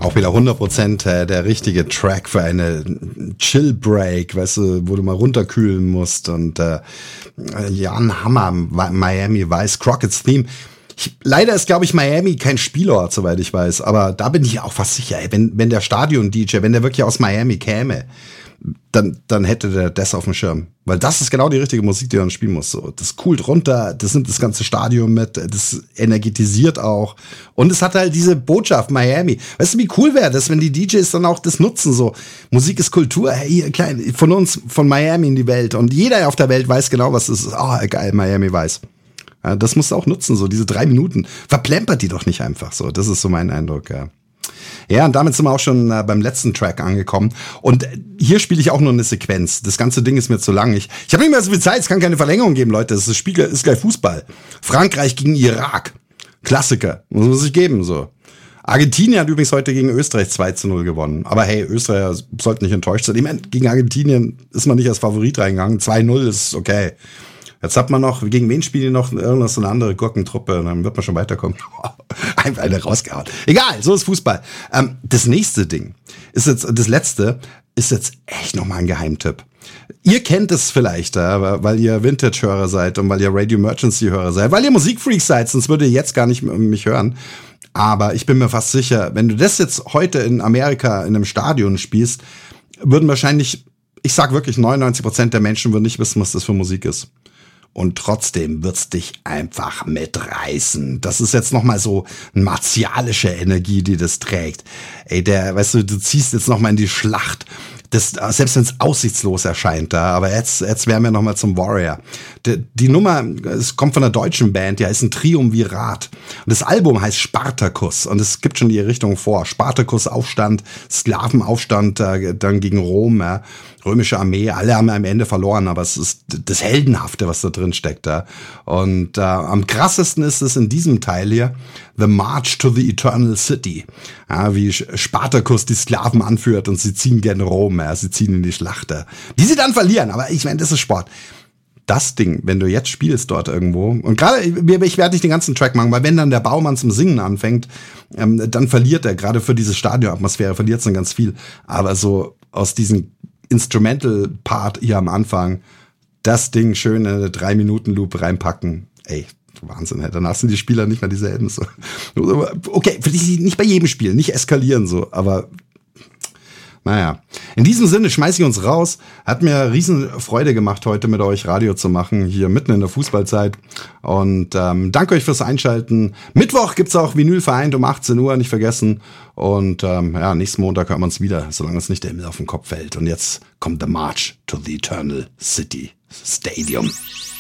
Auch wieder 100% der richtige Track für eine Chill-Break, weißt du, wo du mal runterkühlen musst. Und Jan Hammer, Miami Vice, Crockett's Theme. Leider ist, glaube ich, Miami kein Spielort, soweit ich weiß. Aber da bin ich auch fast sicher, ey, wenn der Stadion-DJ, wenn der wirklich aus Miami käme, dann hätte der das auf dem Schirm. Weil das ist genau die richtige Musik, die man spielen muss. So, das coolt runter, das nimmt das ganze Stadion mit, das energetisiert auch. Und es hat halt diese Botschaft, Miami. Weißt du, wie cool wäre das, wenn die DJs dann auch das nutzen, so. Musik ist Kultur, hey, klein, von uns, von Miami in die Welt. Und jeder auf der Welt weiß genau, was das ist. Oh, geil, Miami weiß. Ja, das musst du auch nutzen, so diese 3 Minuten. Verplempert die doch nicht einfach so. Das ist so mein Eindruck, ja. Ja, und damit sind wir auch schon beim letzten Track angekommen. Und hier spiele ich auch nur eine Sequenz. Das ganze Ding ist mir zu lang. Ich habe nicht mehr so viel Zeit, es kann keine Verlängerung geben, Leute. Das Spiel ist gleich Fußball. Frankreich gegen Irak. Klassiker. Muss ich geben, so. Argentinien hat übrigens heute gegen Österreich 2-0 gewonnen. Aber hey, Österreicher sollten nicht enttäuscht sein. Ich meine, gegen Argentinien ist man nicht als Favorit reingegangen. 2-0 ist okay. Jetzt hat man noch, gegen wen spielen die noch? Irgendwas so eine andere Gurkentruppe, dann wird man schon weiterkommen. Einfach eine rausgehauen. Egal, so ist Fußball. Das nächste Ding ist jetzt, das letzte, ist jetzt echt nochmal ein Geheimtipp. Ihr kennt es vielleicht, weil ihr Vintage-Hörer seid und weil ihr Radio Emergency-Hörer seid, weil ihr Musikfreaks seid, sonst würdet ihr jetzt gar nicht mich hören. Aber ich bin mir fast sicher, wenn du das jetzt heute in Amerika in einem Stadion spielst, würden wahrscheinlich, ich sag wirklich 99% der Menschen würden nicht wissen, was das für Musik ist. Und trotzdem wird's dich einfach mitreißen. Das ist jetzt nochmal so eine martialische Energie, die das trägt. Ey, weißt du ziehst jetzt nochmal in die Schlacht. Das, selbst wenn es aussichtslos erscheint da, aber jetzt wären wir nochmal zum Warrior. Die Nummer, es kommt von einer deutschen Band, die heißt ein Triumvirat. Und das Album heißt Spartacus und es gibt schon die Richtung vor. Spartacus, Aufstand, Sklavenaufstand dann gegen Rom, ja. Römische Armee, alle haben am Ende verloren, aber es ist das Heldenhafte, was da drin steckt da. Und am krassesten ist es in diesem Teil hier, The March to the Eternal City. Ja, wie Spartacus die Sklaven anführt und sie ziehen gen Rom, ja, sie ziehen in die Schlacht. Die sie dann verlieren, aber ich meine, das ist Sport. Das Ding, wenn du jetzt spielst dort irgendwo, und gerade, ich werde nicht den ganzen Track machen, weil wenn dann der Baumann zum Singen anfängt, dann verliert er, gerade für diese Stadionatmosphäre, verliert es dann ganz viel. Aber so aus diesem Instrumental-Part hier am Anfang, das Ding schön in eine 3-Minuten-Loop reinpacken. Ey, Wahnsinn, ey. Danach sind die Spieler nicht mehr dieselben. So. Okay, nicht bei jedem Spiel, nicht eskalieren so, aber naja. In diesem Sinne schmeiße ich uns raus. Hat mir riesen Freude gemacht, heute mit euch Radio zu machen, hier mitten in der Fußballzeit. Und danke euch fürs Einschalten. Mittwoch gibt's auch Vinyl vereint um 18 Uhr, nicht vergessen. Und nächsten Montag hören wir uns wieder, solange uns nicht der Himmel auf den Kopf fällt. Und jetzt kommt The March to the Eternal City Stadium.